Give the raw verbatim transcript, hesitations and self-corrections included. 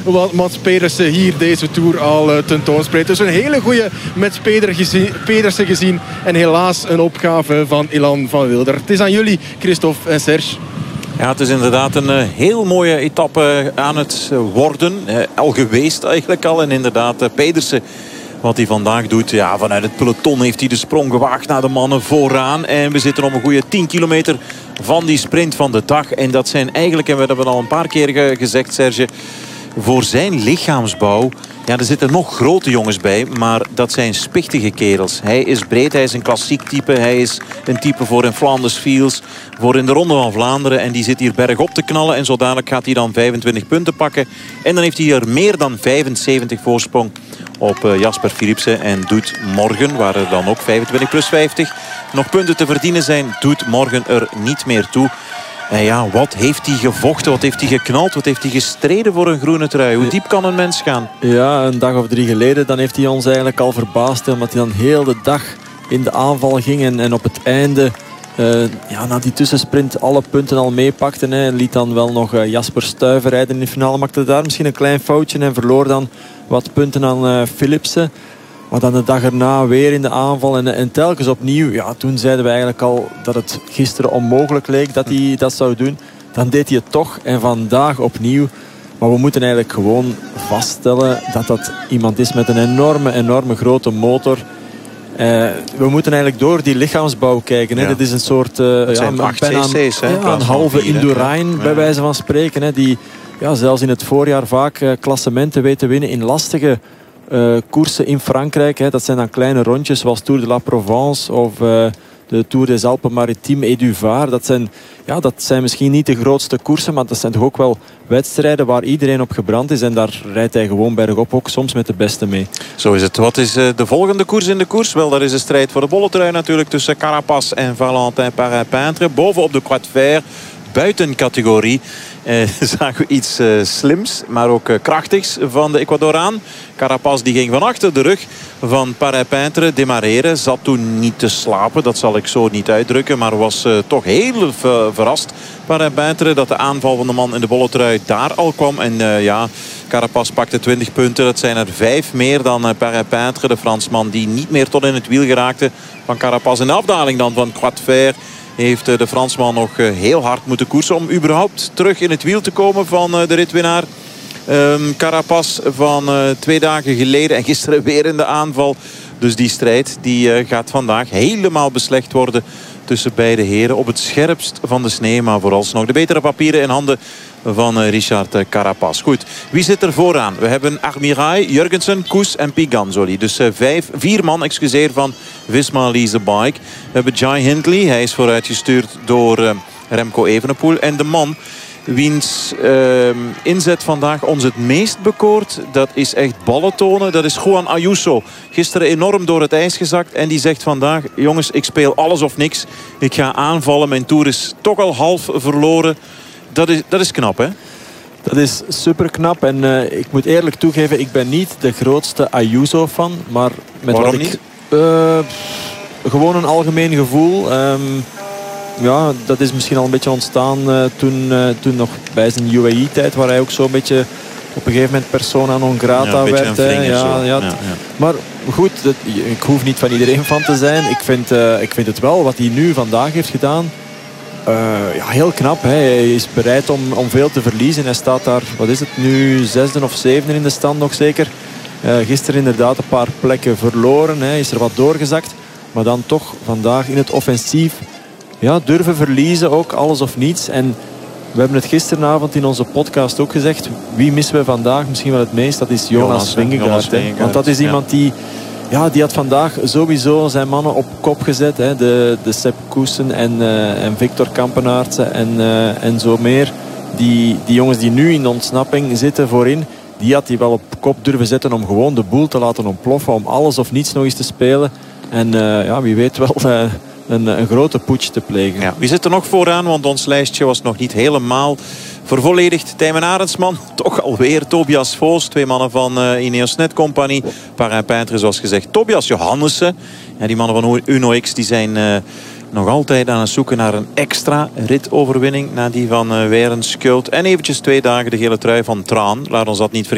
wat Mats Pedersen hier deze Tour al uh, tentoonspreekt. Dus een hele goede met Peder gezien, Pedersen gezien. En helaas een opgave van Ilan van Wilder. Het is aan jullie, Christophe en Serge. Ja, het is inderdaad een uh, heel mooie etappe aan het uh, worden. Uh, al geweest eigenlijk al. En inderdaad, uh, Pedersen, wat hij vandaag doet. Ja, vanuit het peloton heeft hij de sprong gewaagd naar de mannen vooraan. En we zitten op een goede tien kilometer van die sprint van de dag. En dat zijn eigenlijk, en we hebben het al een paar keer ge gezegd, Serge, voor zijn lichaamsbouw. Ja, er zitten nog grote jongens bij, maar dat zijn spichtige kerels. Hij is breed, hij is een klassiek type. Hij is een type voor in Flanders Fields, voor in de Ronde van Vlaanderen. En die zit hier bergop te knallen. En zo dadelijk gaat hij dan vijfentwintig punten pakken. En dan heeft hij er meer dan vijfenzeventig voorsprong op uh, Jasper Philipsen. En doet morgen, waar er dan ook vijfentwintig plus vijftig nog punten te verdienen zijn, doet morgen er niet meer toe. En ja, wat heeft hij gevochten? Wat heeft hij geknald? Wat heeft hij gestreden voor een groene trui? Hoe diep kan een mens gaan? Ja, een dag of drie geleden dan heeft hij ons eigenlijk al verbaasd. Omdat hij dan heel de dag in de aanval ging. En, en op het einde, uh, ja, na die tussensprint, alle punten al meepakte. Hij liet dan wel nog uh, Jasper Stuyven rijden in de finale. Maakte daar misschien een klein foutje en verloor dan wat punten aan uh, Philipsen. Maar dan de dag erna weer in de aanval. En, en telkens opnieuw. Ja, toen zeiden we eigenlijk al dat het gisteren onmogelijk leek dat hij dat zou doen. Dan deed hij het toch. En vandaag opnieuw. Maar we moeten eigenlijk gewoon vaststellen dat dat iemand is met een enorme, enorme grote motor. Uh, we moeten eigenlijk door die lichaamsbouw kijken. Hè. Ja. Dit is een soort... Uh, dat zijn ja, acht bijna cc's. Hè, ja, een halve Indurain, bij wijze van spreken. Hè, die ja, zelfs in het voorjaar vaak uh, klassementen weet te winnen in lastige Uh, koersen in Frankrijk. Hè. Dat zijn dan kleine rondjes zoals Tour de la Provence of uh, de Tour des Alpes-Maritimes et du Var. Dat zijn, ja, dat zijn misschien niet de grootste koersen, maar dat zijn toch ook wel wedstrijden waar iedereen op gebrand is. En daar rijdt hij gewoon bergop ook soms met de beste mee. Zo is het. Wat is uh, de volgende koers in de koers? Wel, dat is een strijd voor de bolletrui natuurlijk tussen Carapaz en Valentin Parra-Peintre. Bovenop de Croix de Fer, buiten categorie. Eh, zagen we iets uh, slims, maar ook uh, krachtigs van de Ecuadoraan. Carapaz die ging van achter de rug van Parra-Peintre demareren. Zat toen niet te slapen, dat zal ik zo niet uitdrukken. Maar was uh, toch heel ver verrast, Parra-Peintre, dat de aanval van de man in de bolletrui daar al kwam. En uh, ja, Carapaz pakte twintig punten. Dat zijn er vijf meer dan uh, Parra-Peintre, de Fransman, die niet meer tot in het wiel geraakte van Carapaz. In de afdaling dan van Croix de Fer heeft de Fransman nog heel hard moeten koersen om überhaupt terug in het wiel te komen van de ritwinnaar. Um, Carapaz van uh, twee dagen geleden en gisteren weer in de aanval. Dus die strijd die, uh, gaat vandaag helemaal beslecht worden tussen beide heren. Op het scherpst van de snee, maar vooralsnog de betere papieren in handen van uh, Richard Carapaz. Goed, wie zit er vooraan? We hebben Armirail, Jurgensen, Koes en Piganzoli. Dus uh, vijf, vier man, excuseer, van Visma Lease Bike. We hebben Jai Hindley, hij is vooruitgestuurd door uh, Remco Evenepoel. En de man wiens uh, inzet vandaag ons het meest bekoort, dat is echt ballen tonen. Dat is Juan Ayuso. Gisteren enorm door het ijs gezakt. En die zegt vandaag, jongens, ik speel alles of niks. Ik ga aanvallen. Mijn Tour is toch al half verloren. Dat is, dat is knap, hè? Dat is super knap. En uh, ik moet eerlijk toegeven, ik ben niet de grootste Ayuso-fan. Maar met Waarom wat niet? Ik, uh, gewoon een algemeen gevoel. Um, ja, dat is misschien al een beetje ontstaan uh, toen, uh, toen nog bij zijn U A E-tijd, waar hij ook zo'n beetje op een gegeven moment persona non grata ja, werd. Ja, ja, ja. Ja. Maar goed, dat, ik hoef niet van iedereen fan te zijn. Ik vind, uh, ik vind het wel, wat hij nu vandaag heeft gedaan, Uh, ja, heel knap. Hè. Hij is bereid om, om veel te verliezen. Hij staat daar, wat is het nu, zesde of zevende in de stand nog zeker. Uh, gisteren inderdaad een paar plekken verloren. Hij is er wat doorgezakt. Maar dan toch vandaag in het offensief ja, durven verliezen ook, alles of niets. En we hebben het gisteravond in onze podcast ook gezegd. Wie missen we vandaag misschien wel het meest? Dat is Jonas Vingegaard. Want dat is iemand die... Ja, die had vandaag sowieso zijn mannen op kop gezet. Hè. De, de Sepp Kussen en, uh, en Victor Kampenaertsen en, uh, en zo meer. Die, die jongens die nu in de ontsnapping zitten voorin, die had hij wel op kop durven zetten om gewoon de boel te laten ontploffen. Om alles of niets nog eens te spelen. En uh, ja, wie weet wel uh, een, een grote putsch te plegen. Ja, wie zit er nog vooraan? Want ons lijstje was nog niet helemaal vervolledigd. Tijmen Arendsman, toch alweer Tobias Foos. Twee mannen van uh, Ineos Net Company. Parra-Peintre, zoals gezegd. Tobias Johannessen. Ja, die mannen van Uno X die zijn uh, nog altijd aan het zoeken naar een extra ritoverwinning. Na die van uh, Weren Schult. En eventjes twee dagen de gele trui van Traan. Laat ons dat niet vergeten.